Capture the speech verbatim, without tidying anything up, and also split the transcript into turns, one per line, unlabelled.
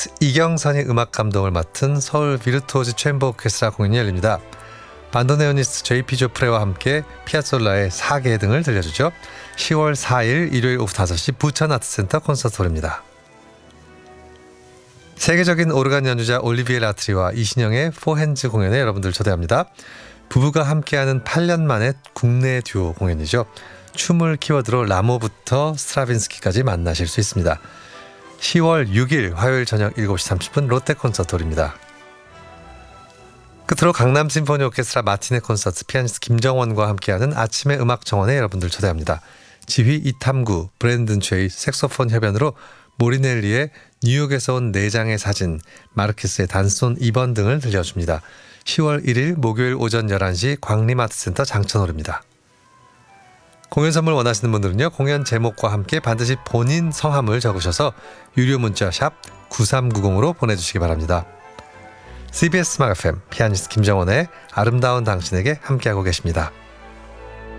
피아니스트 이경선이 음악 감독을 맡은 서울 비르투오즈 챔버 오케스트라 공연이 열립니다. 반도네오니스트 제이피 조프레와 함께 피아솔라의 사계 등을 들려주죠. 시월 사일 일요일 오후 다섯 시 부천 아트센터 콘서트홀입니다. 세계적인 오르간 연주자 올리비에 라트리와 이신영의 포핸즈 공연에 여러분들 초대합니다. 부부가 함께하는 팔 년 만에 국내 듀오 공연이죠. 춤을 키워드로 라모부터 스트라빈스키까지 만나실 수 있습니다. 시월 육일 화요일 저녁 일곱 시 삼십 분 롯데 콘서트홀입니다. 끝으로 강남 심포니 오케스트라 마티네 콘서트 피아니스트 김정원과 함께하는 아침의 음악 정원에 여러분들 초대합니다. 지휘 이탐구, 브랜든 최의 색소폰 협연으로 모리넬리의 뉴욕에서 온 네 장의 사진, 마르케스의 단손 이 번 등을 들려줍니다. 시월 일일 목요일 오전 열한 시 광림아트센터 장천홀입니다. 공연 선물 원하시는 분들은요, 공연 제목과 함께 반드시 본인 성함을 적으셔서 유료 문자 샵 구삼구공으로 보내주시기 바랍니다. 씨비에스 음악 에프엠 피아니스트 김정원의 아름다운 당신에게 함께하고 계십니다.